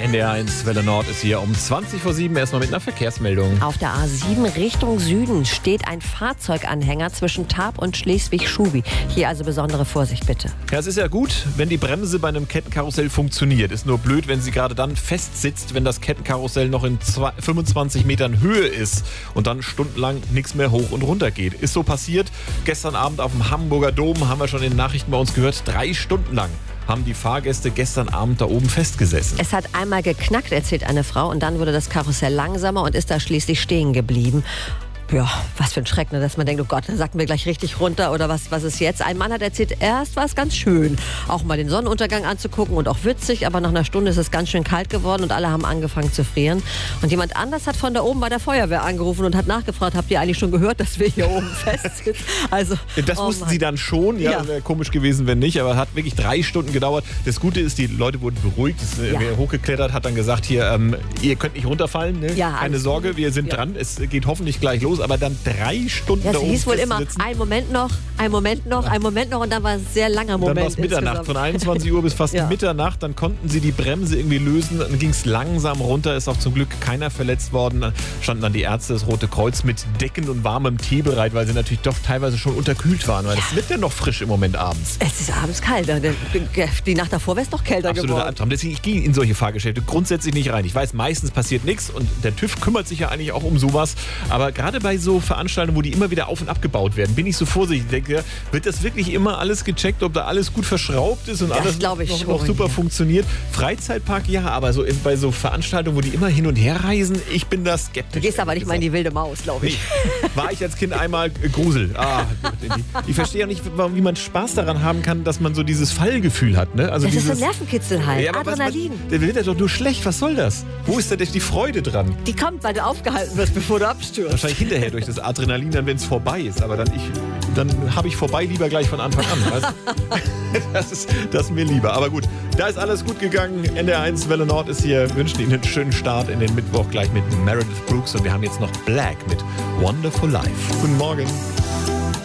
NDR1 Welle Nord ist hier um 7:20 erstmal mit einer Verkehrsmeldung. Auf der A7 Richtung Süden steht ein Fahrzeuganhänger zwischen Tarp und Schleswig-Schubi. Hier also besondere Vorsicht bitte. Ja, es ist ja gut, wenn die Bremse bei einem Kettenkarussell funktioniert. Ist nur blöd, wenn sie gerade dann festsitzt, wenn das Kettenkarussell noch in 25 Metern Höhe ist und dann stundenlang nichts mehr hoch und runter geht. Ist so passiert. Gestern Abend auf dem Hamburger Dom, haben wir schon in den Nachrichten bei uns gehört, 3 Stunden lang haben die Fahrgäste gestern Abend da oben festgesessen. Es hat einmal geknackt, erzählt eine Frau, und dann wurde das Karussell langsamer und ist da schließlich stehen geblieben. Ja, was für ein Schreck, ne? Dass man denkt, oh Gott, da sacken wir gleich richtig runter oder was ist jetzt? Ein Mann hat erzählt, erst war es ganz schön, auch mal den Sonnenuntergang anzugucken und auch witzig, aber nach einer Stunde ist es ganz schön kalt geworden und alle haben angefangen zu frieren. Und jemand anders hat von da oben bei der Feuerwehr angerufen und hat nachgefragt, habt ihr eigentlich schon gehört, dass wir hier oben festsitzen? Also, das wussten sie dann schon, ja. Wäre komisch gewesen, wenn nicht, aber hat wirklich 3 Stunden gedauert. Das Gute ist, die Leute wurden beruhigt, wer hochgeklettert hat dann gesagt, hier, ihr könnt nicht runterfallen, ne? Ja, keine Sorge, wir sind dran, es geht hoffentlich gleich los. Aber dann 3 Stunden ja, da oben. Es hieß wohl immer, ein Moment noch und dann war es ein sehr langer Moment. Dann war es Mitternacht, von 21 Uhr bis fast Mitternacht. Dann konnten sie die Bremse irgendwie lösen, dann ging es langsam runter, ist auch zum Glück keiner verletzt worden. Dann standen dann die Ärzte, das Rote Kreuz mit Decken und warmem Tee bereit, weil sie natürlich doch teilweise schon unterkühlt waren, weil es wird ja noch frisch im Moment abends. Es ist abends kalt, die Nacht davor wäre es noch kälter geworden. Absoluter Albtraum. Deswegen, ich gehe in solche Fahrgeschäfte grundsätzlich nicht rein. Ich weiß, meistens passiert nichts und der TÜV kümmert sich ja eigentlich auch um sowas, aber gerade bei so Veranstaltungen, wo die immer wieder auf- und abgebaut werden, bin ich so vorsichtig. Ich denke, wird das wirklich immer alles gecheckt, ob da alles gut verschraubt ist und alles noch super funktioniert? Freizeitpark ja, aber so bei so Veranstaltungen, wo die immer hin und her reisen, ich bin da skeptisch. Du gehst aber nicht mal in die wilde Maus, glaube ich. Nee, war ich als Kind einmal Grusel. Ich verstehe ja nicht, wie man Spaß daran haben kann, dass man so dieses Fallgefühl hat. Ne? Also das ist ein Nervenkitzel halt, ja, Adrenalin. Der wird ja doch nur schlecht, was soll das? Wo ist da die Freude dran? Die kommt, weil du aufgehalten wirst, bevor du abstürzt. Wahrscheinlich hinterher durch das Adrenalin, dann wenn es vorbei ist. Aber dann habe ich vorbei lieber gleich von Anfang an. Weißt? Das ist mir lieber. Aber gut, da ist alles gut gegangen. NDR1 Welle Nord ist hier. Wir wünschen Ihnen einen schönen Start in den Mittwoch gleich mit Meredith Brooks. Und wir haben jetzt noch Black mit Wonderful Life. Guten Morgen.